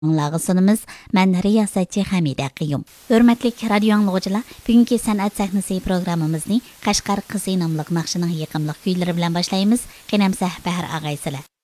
Anlağısınımız, mən riyasətçi Hamida Qiyum. Hörmətlik radio anlıqçılar, bugünkü sənət səhnəsi proqramımızı Qashqar qızı namlıq naqşının yıqımlıq kuyları bilan başlayımız. Qenəmsəh Bəhər ağaysılar.